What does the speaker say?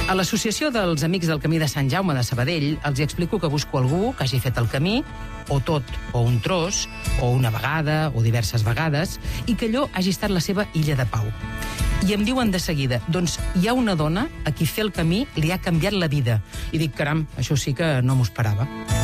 A l'Associació dels Amics del Camí de Sant Jaume de Sabadell els hi explico que busco algú que hagi fet el camí, o tot, o un tros, o una vegada, o diverses vegades, i que allò hagi estat la seva illa de pau. I em diuen de seguida, doncs hi ha una dona a qui fer el camí li ha canviat la vida. I dic, caram, això sí que no m'ho esperava.